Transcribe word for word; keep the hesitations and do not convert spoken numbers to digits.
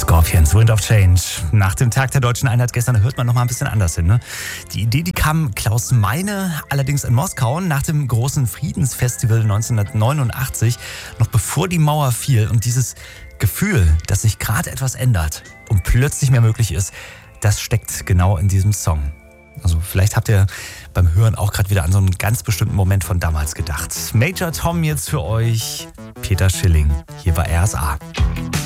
Scorpions, Wind of Change. Nach dem Tag der Deutschen Einheit gestern hört man noch mal ein bisschen anders hin. Ne? Die Idee, die kam Klaus Meine allerdings in Moskau nach dem großen Friedensfestival neunzehnhundertneunundachtzig, noch bevor die Mauer fiel. Und dieses Gefühl, dass sich gerade etwas ändert und plötzlich mehr möglich ist, das steckt genau in diesem Song. Also vielleicht habt ihr beim Hören auch gerade wieder an so einen ganz bestimmten Moment von damals gedacht. Major Tom jetzt für euch, Peter Schilling, hier bei R S A.